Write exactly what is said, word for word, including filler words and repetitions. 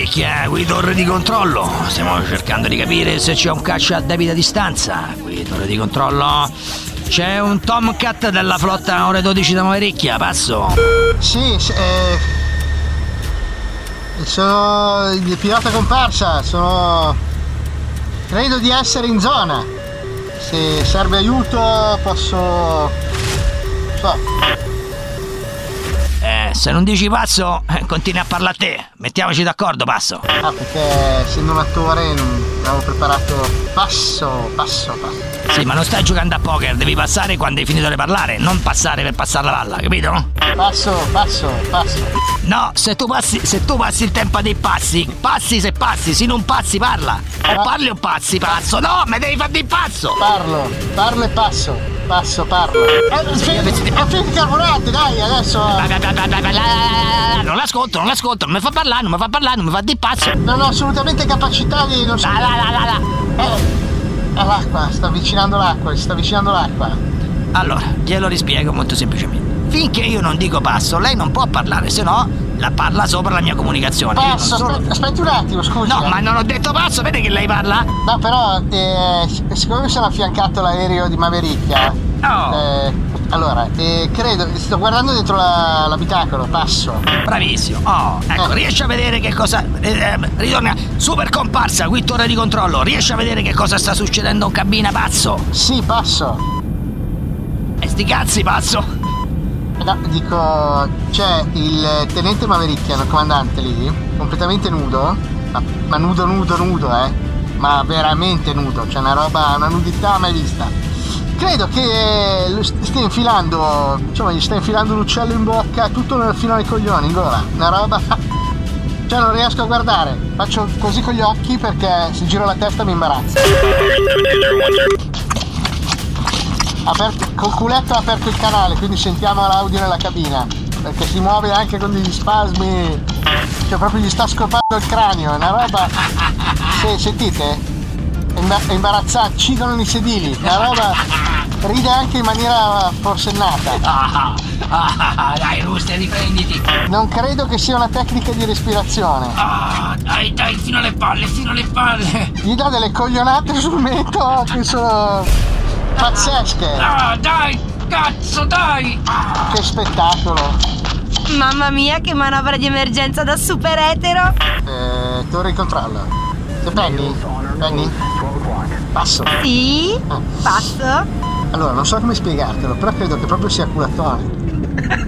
Mavericchia, qui torre di controllo. Stiamo cercando di capire se c'è un caccia a debita distanza. Qui torre di controllo. C'è un Tomcat della flotta ore dodici da Mavericchia, passo. Sì, eh, sono il pilota comparsa, sono... credo di essere in zona. Se serve aiuto posso... so. Eh, se non dici passo, eh, continui a parlare a te. Mettiamoci d'accordo, passo. Ah, perché essendo un attore non avevo preparato passo, passo, passo. Sì, ma non stai giocando a poker, devi passare quando hai finito di parlare, non passare per passare la palla, capito? Passo, passo, passo. No, se tu passi, se tu passi il tempo dei passi, passi se passi, se non passi parla. O parli o passi, passo. No, mi devi fare di passo. Parlo, parlo e passo. Passo, parlo. Eh, spegni i carburanti, dai, adesso. Non l'ascolto, non l'ascolto, non mi fa parlare, non mi fa parlare, non mi fa di passo. Non ho assolutamente capacità di. Non so. La, la, la, la, la. Eh. L'acqua, sta avvicinando l'acqua, si sta avvicinando l'acqua. Allora, glielo rispiego molto semplicemente. Finché io non dico passo, lei non può parlare, se no la parla sopra la mia comunicazione. Passo, solo... aspetti, aspetti un attimo, scusi. No, ma non ho detto passo, vede che lei parla? No, però, eh, siccome mi sono affiancato l'aereo di Mavericchia, oh. eh, allora, eh, credo, sto guardando dentro la, l'abitacolo, passo. Bravissimo. Oh, ecco, eh. riesci a vedere che cosa... Eh, ritorna, super comparsa, qui torre di controllo, riesci a vedere che cosa sta succedendo in cabina, pazzo? Sì, passo. E sti cazzi, passo? No, dico, c'è il tenente Mavericchia, il comandante lì, completamente nudo, ma, ma nudo, nudo, nudo, eh, ma veramente nudo, c'è una roba, una nudità mai vista. Credo che lo stia infilando, diciamo, gli sta infilando l'uccello in bocca, tutto fino ai coglioni, in gola, una roba, cioè non riesco a guardare, faccio così con gli occhi perché se giro la testa mi imbarazza. Aperto, col culetto ha aperto il canale, quindi sentiamo l'audio nella cabina, perché si muove anche con degli spasmi, cioè proprio gli sta scopando il cranio, è una roba, se, sentite? È, imba- è imbarazzante, cigono i sedili, una roba, ride anche in maniera forsennata. Ah, ah, dai Ruste, riprenditi. Non credo che sia una tecnica di respirazione. Ah, dai, dai, fino alle palle, fino alle palle. Gli dà delle coglionate sul mento che sono... pazzesche! Ah, dai! Cazzo, dai! Ah. Che spettacolo! Mamma mia, che manovra di emergenza da super etero! Eh, torre di controllo. Sei Penny? Penny? Passo. Sì? Ah. Passo? Allora, non so come spiegartelo, però credo che proprio sia culatone.